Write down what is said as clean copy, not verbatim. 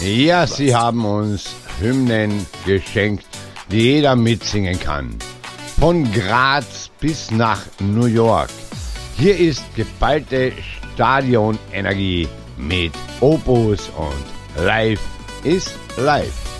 Ja, sie haben uns Hymnen geschenkt, die jeder mitsingen kann. Von Graz bis nach New York. Hier ist geballte Stadionenergie mit Opus und Live ist Live.